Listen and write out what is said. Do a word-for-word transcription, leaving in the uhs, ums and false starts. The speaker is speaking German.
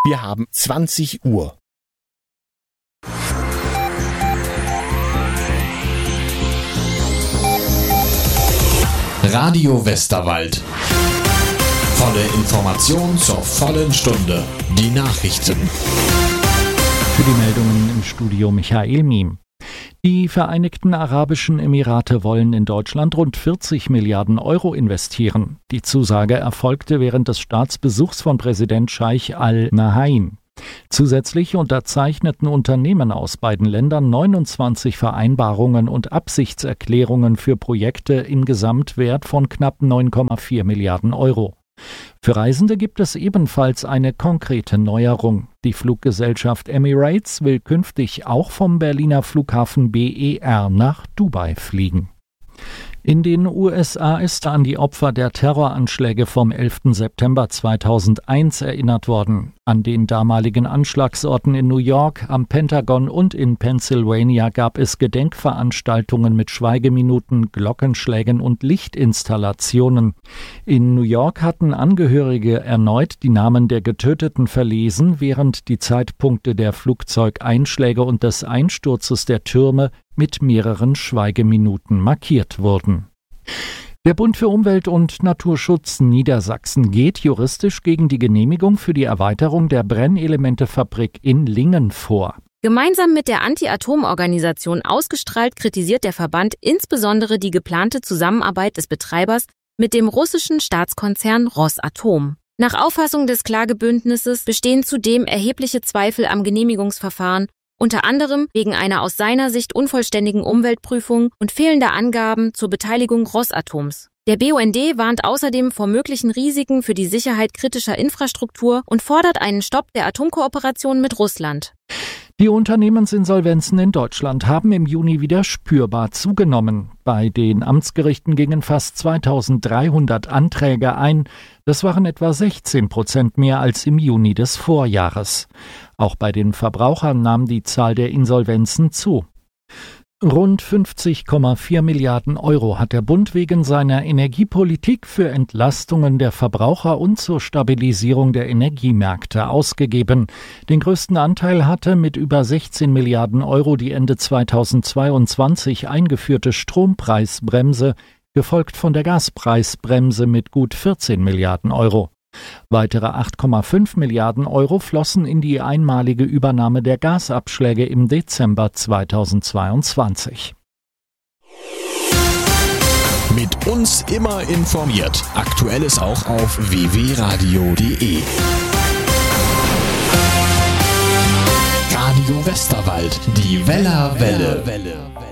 Wir haben zwanzig Uhr. Radio Westerwald. Volle Information zur vollen Stunde. Die Nachrichten. Für die Meldungen im Studio Michael Miem. Die Vereinigten Arabischen Emirate wollen in Deutschland rund vierzig Milliarden Euro investieren. Die Zusage erfolgte während des Staatsbesuchs von Präsident Scheich Al-Nahyan. Zusätzlich unterzeichneten Unternehmen aus beiden Ländern neunundzwanzig Vereinbarungen und Absichtserklärungen für Projekte im Gesamtwert von knapp neun Komma vier Milliarden Euro. Für Reisende gibt es ebenfalls eine konkrete Neuerung. Die Fluggesellschaft Emirates will künftig auch vom Berliner Flughafen B E R nach Dubai fliegen. In den U S A ist an die Opfer der Terroranschläge vom elften September zweitausendeins erinnert worden. An den damaligen Anschlagsorten in New York, am Pentagon und in Pennsylvania gab es Gedenkveranstaltungen mit Schweigeminuten, Glockenschlägen und Lichtinstallationen. In New York hatten Angehörige erneut die Namen der Getöteten verlesen, während die Zeitpunkte der Flugzeugeinschläge und des Einsturzes der Türme mit mehreren Schweigeminuten markiert wurden. Der Bund für Umwelt und Naturschutz Niedersachsen geht juristisch gegen die Genehmigung für die Erweiterung der Brennelementefabrik in Lingen vor. Gemeinsam mit der Anti-Atom-Organisation Ausgestrahlt kritisiert der Verband insbesondere die geplante Zusammenarbeit des Betreibers mit dem russischen Staatskonzern Rosatom. Nach Auffassung des Klagebündnisses bestehen zudem erhebliche Zweifel am Genehmigungsverfahren, unter anderem wegen einer aus seiner Sicht unvollständigen Umweltprüfung und fehlender Angaben zur Beteiligung Rosatoms. Der B U N D warnt außerdem vor möglichen Risiken für die Sicherheit kritischer Infrastruktur und fordert einen Stopp der Atomkooperation mit Russland. Die Unternehmensinsolvenzen in Deutschland haben im Juni wieder spürbar zugenommen. Bei den Amtsgerichten gingen fast zweitausenddreihundert Anträge ein. Das waren etwa sechzehn Prozent mehr als im Juni des Vorjahres. Auch bei den Verbrauchern nahm die Zahl der Insolvenzen zu. Rund fünfzig Komma vier Milliarden Euro hat der Bund wegen seiner Energiepolitik für Entlastungen der Verbraucher und zur Stabilisierung der Energiemärkte ausgegeben. Den größten Anteil hatte mit über sechzehn Milliarden Euro die Ende zweitausendzweiundzwanzig eingeführte Strompreisbremse, gefolgt von der Gaspreisbremse mit gut vierzehn Milliarden Euro. Weitere acht Komma fünf Milliarden Euro flossen in die einmalige Übernahme der Gasabschläge im Dezember zweitausendzweiundzwanzig. Mit uns immer informiert. Aktuelles auch auf w w radio punkt d e. Radio Westerwald, die Wellerwelle.